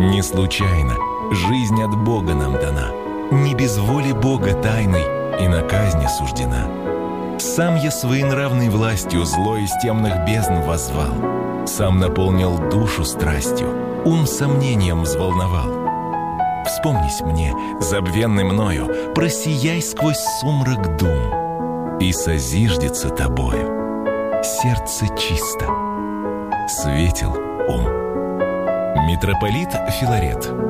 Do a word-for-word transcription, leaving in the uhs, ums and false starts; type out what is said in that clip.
Не случайно жизнь от Бога нам дана, не без воли Бога тайной и на казни суждена. Сам я своенравной властью зло из темных бездн воззвал, сам наполнил душу страстью, ум сомнением взволновал. Вспомнись мне, забвенный мною, просияй сквозь сумрак дум, и созиждется тобою сердце чисто, светел ум. Митрополит Филарет.